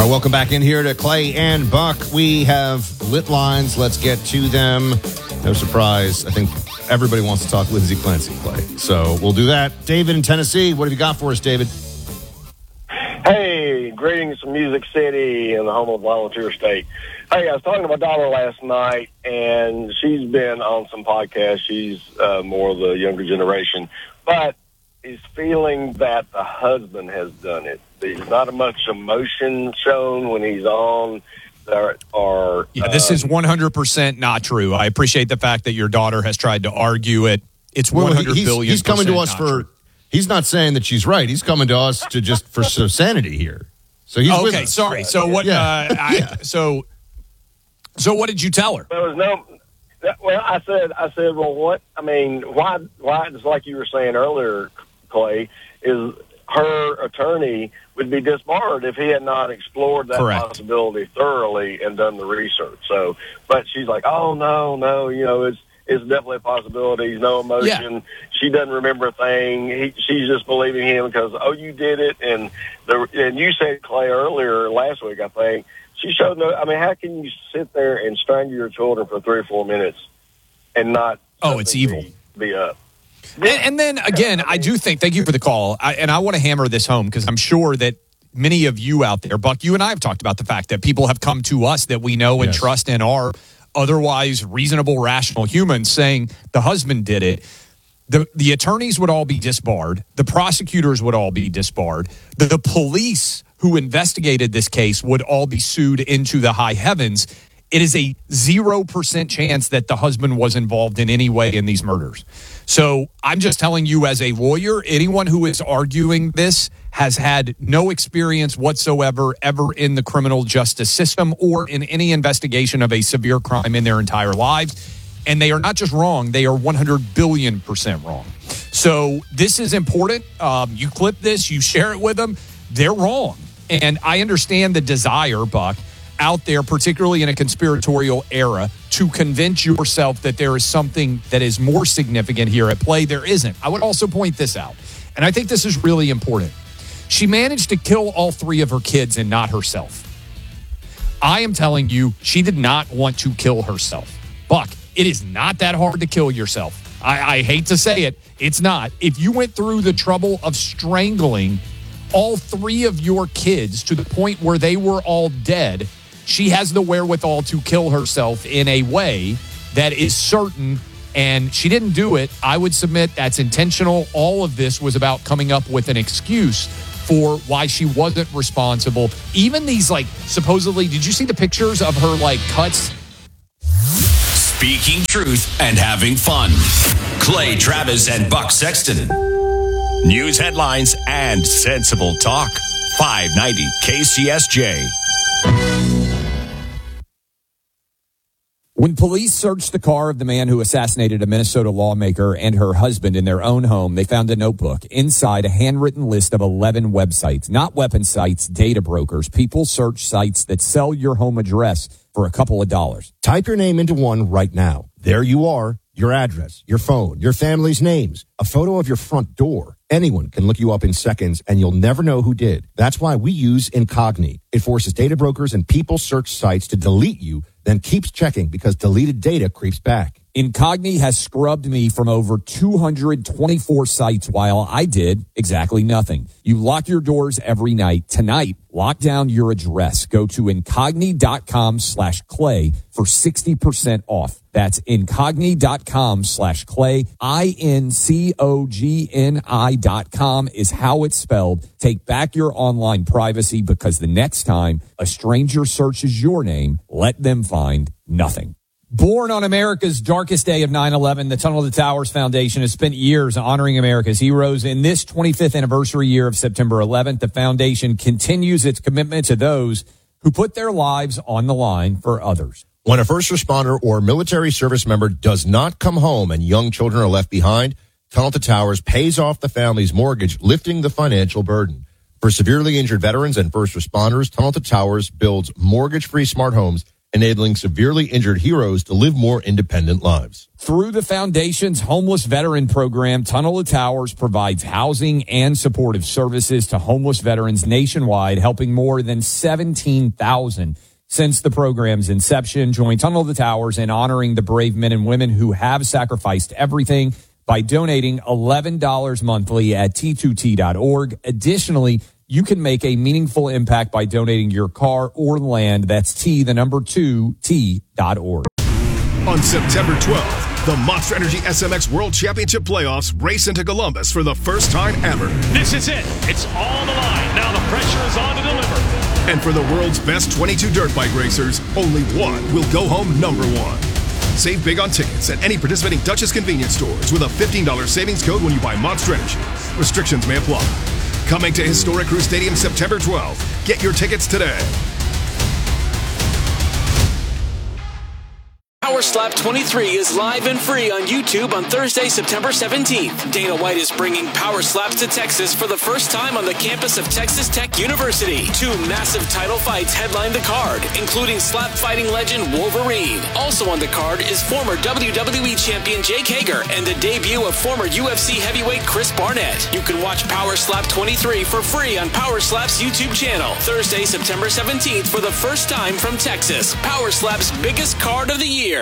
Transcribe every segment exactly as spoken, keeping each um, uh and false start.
Uh, welcome back in here to Clay and Buck. We have lit lines. Let's get to them. No surprise. I think everybody wants to talk Lindsey Clancy, Clay. So we'll do that. David in Tennessee, what have you got for us, David? Hey, greetings from Music City and the home of Volunteer State. Hey, I was talking to my daughter last night, and she's been on some podcasts. She's uh, more of the younger generation, but is feeling that the husband has done it. There's not much emotion shown when he's on. Or, or yeah, this um, is one hundred percent not true. I appreciate the fact that your daughter has tried to argue it. It's well, one hundred he's, billion He's coming to us for. True. He's not saying that she's right. He's coming to us to just for some sanity here. So he's oh, with okay. us. Sorry. So what? Yeah. Uh, I, yeah. So, so what did you tell her? There was no. Well, I said, I said, well, what? I mean, why? Why? Just like you were saying earlier, Clay, is her attorney would be disbarred if he had not explored that Correct. possibility thoroughly and done the research. So, but she's like, oh no, no, you know, it's it's definitely a possibility. No emotion. Yeah. She doesn't remember a thing. He, she's just believing him because oh, you did it. And the and you said, Clay, earlier last week, I think she showed no. I mean, how can you sit there and strangle your children for three or four minutes and not? Oh, it's evil. Be, be up. And, and then again, I do think, thank you for the call. I, and I want to hammer this home because I'm sure that many of you out there, Buck, you and I have talked about the fact that people have come to us that we know and yes. trust and are otherwise reasonable, rational humans saying the husband did it. The, the attorneys would all be disbarred. The prosecutors would all be disbarred. The, the police who investigated this case would all be sued into the high heavens. It is a zero percent chance that the husband was involved in any way in these murders. So I'm just telling you as a lawyer, anyone who is arguing this has had no experience whatsoever ever in the criminal justice system or in any investigation of a severe crime in their entire lives. And they are not just wrong, they are one hundred billion percent wrong. So this is important. Um, you clip this, you share it with them, they're wrong. And I understand the desire, Buck, out there, particularly in a conspiratorial era, to convince yourself that there is something that is more significant here at play. There isn't. I would also point this out, and I think this is really important. She managed to kill all three of her kids and not herself. I am telling you, she did not want to kill herself. Buck, it is not that hard to kill yourself. I, I hate to say it. It's not. If you went through the trouble of strangling all three of your kids to the point where they were all dead, she has the wherewithal to kill herself in a way that is certain, and she didn't do it. I would submit that's intentional. All of this was about coming up with an excuse for why she wasn't responsible. Even these, like, supposedly, did you see the pictures of her, like, cuts? Speaking truth and having fun. Clay Travis and Buck Sexton. News headlines and sensible talk. five ninety K C S J. When police searched the car of the man who assassinated a Minnesota lawmaker and her husband in their own home, they found a notebook. Inside, a handwritten list of eleven websites, not weapon sites, data brokers, people search sites that sell your home address for a couple of dollars. Type your name into one right now. There you are, your address, your phone, your family's names, a photo of your front door. Anyone can look you up in seconds, and you'll never know who did. That's why we use Incogni. It forces data brokers and people search sites to delete you, then keeps checking because deleted data creeps back. Incogni has scrubbed me from over two hundred twenty-four sites while I did exactly nothing. You lock your doors every night. Tonight, lock down your address. Go to incogni.com slash clay for sixty percent off. That's incogni.com slash clay. I N C O G N I dot com is how it's spelled. Take back your online privacy because the next time a stranger searches your name, let them find nothing. Born on America's darkest day of nine eleven, the Tunnel to Towers Foundation has spent years honoring America's heroes. In this twenty-fifth anniversary year of September eleventh, the foundation continues its commitment to those who put their lives on the line for others. When a first responder or military service member does not come home and young children are left behind, Tunnel to Towers pays off the family's mortgage, lifting the financial burden. For severely injured veterans and first responders, Tunnel to Towers builds mortgage-free smart homes enabling severely injured heroes to live more independent lives. Through the Foundation's Homeless Veteran Program, Tunnel of Towers provides housing and supportive services to homeless veterans nationwide, helping more than seventeen thousand since the program's inception. Join Tunnel of the Towers in honoring the brave men and women who have sacrificed everything by donating eleven dollars monthly at T two T dot org. Additionally, you can make a meaningful impact by donating your car or land. That's T, the number two, T dot org. On September twelfth, the Monster Energy S M X World Championship Playoffs race into Columbus for the first time ever. This is it. It's all on the line. Now the pressure is on to deliver. And for the world's best twenty-two dirt bike racers, only one will go home number one. Save big on tickets at any participating Dutchess convenience stores with a fifteen dollars savings code when you buy Monster Energy. Restrictions may apply. Coming to Historic Crew Stadium September twelfth. Get your tickets today. Power Slap twenty-three is live and free on YouTube on Thursday, September seventeenth. Dana White is bringing Power Slaps to Texas for the first time on the campus of Texas Tech University. Two massive title fights headline the card, including slap fighting legend Wolverine. Also on the card is former W W E champion Jake Hager and the debut of former U F C heavyweight Chris Barnett. You can watch Power Slap twenty-three for free on Power Slap's YouTube channel. Thursday, September seventeenth for the first time from Texas. Power Slap's biggest card of the year.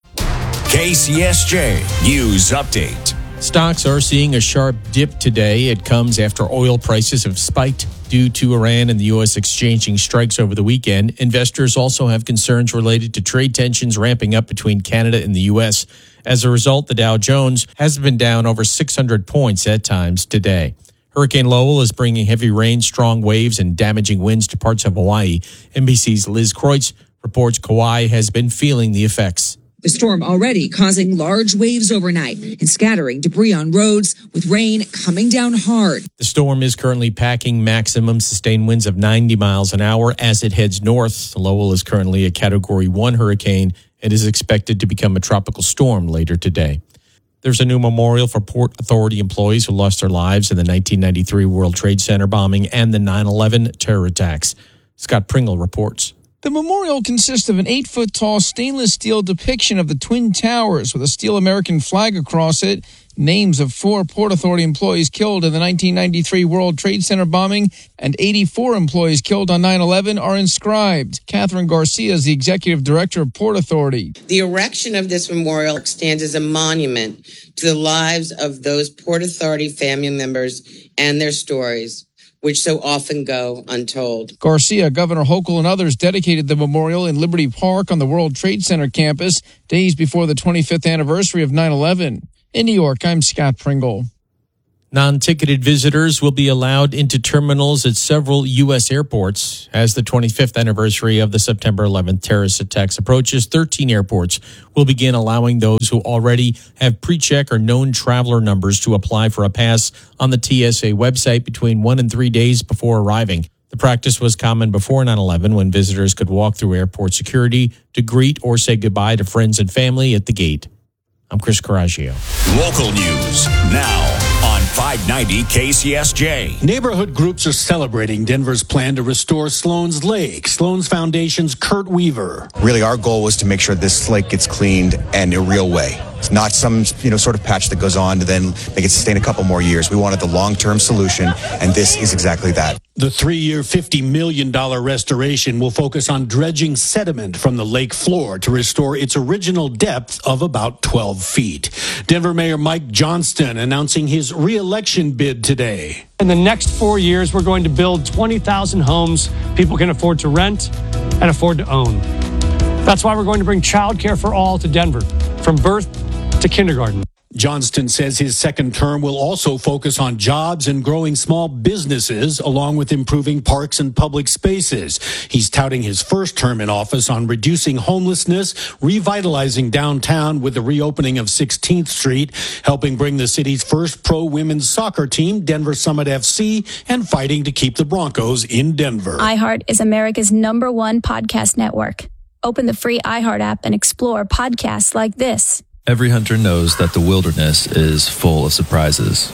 K C S J News Update. Stocks are seeing a sharp dip today. It comes after oil prices have spiked due to Iran and the U S exchanging strikes over the weekend. Investors also have concerns related to trade tensions ramping up between Canada and the U S. As a result, the Dow Jones has been down over six hundred points at times today. Hurricane Lowell is bringing heavy rain, strong waves, and damaging winds to parts of Hawaii. N B C's Liz Kreutz reports Kauai has been feeling the effects. The storm already causing large waves overnight and scattering debris on roads with rain coming down hard. The storm is currently packing maximum sustained winds of ninety miles an hour as it heads north. Lowell is currently a Category one hurricane and is expected to become a tropical storm later today. There's a new memorial for Port Authority employees who lost their lives in the nineteen ninety-three World Trade Center bombing and the nine eleven terror attacks. Scott Pringle reports. The memorial consists of an eight-foot-tall stainless steel depiction of the Twin Towers with a steel American flag across it. Names of four Port Authority employees killed in the nineteen ninety-three World Trade Center bombing and eighty-four employees killed on nine eleven are inscribed. Catherine Garcia is the executive director of Port Authority. The erection of this memorial stands as a monument to the lives of those Port Authority family members and their stories, which so often go untold. Garcia, Governor Hochul, and others dedicated the memorial in Liberty Park on the World Trade Center campus days before the twenty-fifth anniversary of nine eleven. In New York, I'm Scott Pringle. Non-ticketed visitors will be allowed into terminals at several U S airports. As the twenty-fifth anniversary of the September eleventh terrorist attacks approaches, thirteen airports will begin allowing those who already have pre-check or known traveler numbers to apply for a pass on the T S A website between one and three days before arriving. The practice was common before nine eleven when visitors could walk through airport security to greet or say goodbye to friends and family at the gate. I'm Chris Coraggio. Local news now on five ninety K C S J. Neighborhood groups are celebrating Denver's plan to restore Sloan's Lake. Sloan's Foundation's Kurt Weaver. Really, our goal was to make sure this lake gets cleaned in a real way. It's not some, you know, sort of patch that goes on to then make it sustain a couple more years. We wanted the long-term solution, and this is exactly that. The three-year, fifty million dollars restoration will focus on dredging sediment from the lake floor to restore its original depth of about twelve feet. Denver Mayor Mike Johnston announcing his re-election bid today. In the next four years, we're going to build twenty thousand homes people can afford to rent and afford to own. That's why we're going to bring childcare for all to Denver, from birth to kindergarten. Johnston says his second term will also focus on jobs and growing small businesses, along with improving parks and public spaces. He's touting his first term in office on reducing homelessness, revitalizing downtown with the reopening of sixteenth Street, helping bring the city's first pro women's soccer team, Denver Summit F C, and fighting to keep the Broncos in Denver. iHeart is America's number one podcast network. Open the free iHeart app and explore podcasts like this. Every hunter knows that the wilderness is full of surprises.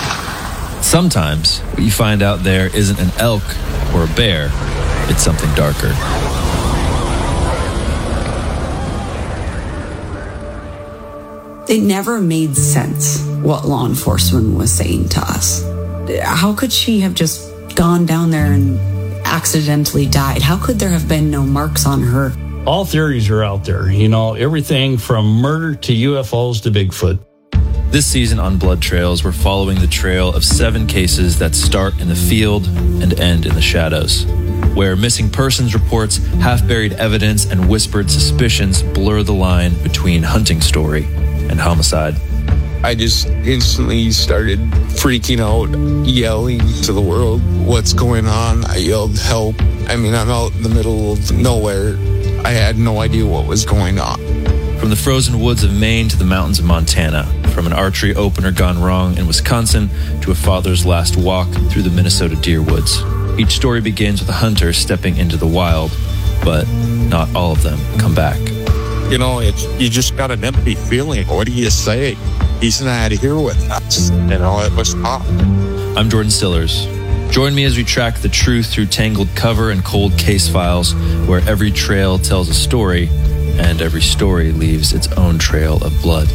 Sometimes what you find out there isn't an elk or a bear, it's something darker. It never made sense what law enforcement was saying to us. How could she have just gone down there and accidentally died? How could there have been no marks on her? All theories are out there, you know, everything from murder to U F Os to Bigfoot. This season on Blood Trails, we're following the trail of seven cases that start in the field and end in the shadows, where missing persons reports, half-buried evidence, and whispered suspicions blur the line between hunting story and homicide. I just instantly started freaking out, yelling to the world, what's going on? I yelled, help. I mean, I'm out in the middle of nowhere. I had no idea what was going on. From the frozen woods of Maine to the mountains of Montana, from an archery opener gone wrong in Wisconsin to a father's last walk through the Minnesota deer woods. Each story begins with a hunter stepping into the wild, but not all of them come back. You know, it's, you just got an empty feeling. What do you say? He's not here with us. You know, it was tough. I'm Jordan Stillers. Join me as we track the truth through tangled cover and cold case files, where every trail tells a story and every story leaves its own trail of blood.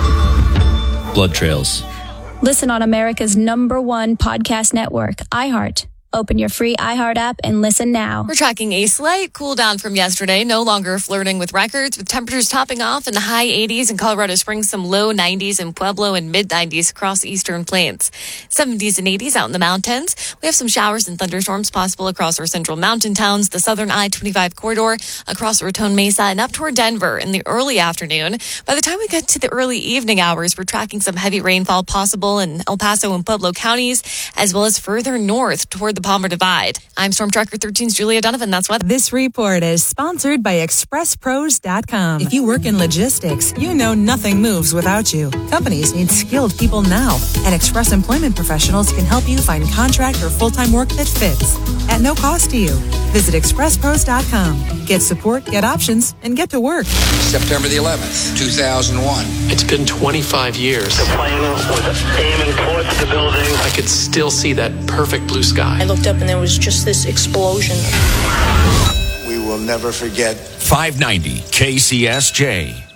Blood Trails. Listen on America's number one podcast network, iHeart. Open your free iHeart app and listen now. We're tracking a slight cool down from yesterday, no longer flirting with records, with temperatures topping off in the high eighties in Colorado Springs, some low nineties in Pueblo, and mid nineties across the eastern plains. seventies and eighties out in the mountains. We have some showers and thunderstorms possible across our central mountain towns, the southern I twenty-five corridor, across Raton Mesa, and up toward Denver in the early afternoon. By the time we get to the early evening hours, we're tracking some heavy rainfall possible in El Paso and Pueblo counties, as well as further north toward the Palmer Divide. I'm Storm Tracker thirteen's Julia Donovan. That's what. This report is sponsored by express pros dot com. If you work in logistics, you know nothing moves without you. Companies need skilled people now, and Express Employment Professionals can help you find contract or full-time work that fits at no cost to you. Visit express pros dot com. Get support, get options, and get to work. September the eleventh, two thousand one. It's been twenty-five years. The plane was aiming towards the building. I could still see that perfect blue sky. I looked up and there was just this explosion. We will never forget. five ninety K C S J.